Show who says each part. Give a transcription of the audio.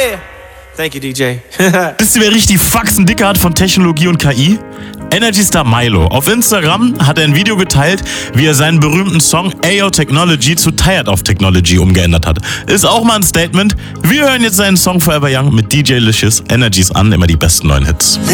Speaker 1: Yeah. Thank you, DJ.
Speaker 2: Wisst ihr, wer richtig Faxen dicke hat von Technologie und KI? Energy Star Milo. Auf Instagram hat er ein Video geteilt, wie er seinen berühmten Song Ayo Technology zu Tired of Technology umgeändert hat. Ist auch mal ein Statement. Wir hören jetzt seinen Song Forever Young mit DJ Licious Energies an, immer die besten neuen Hits.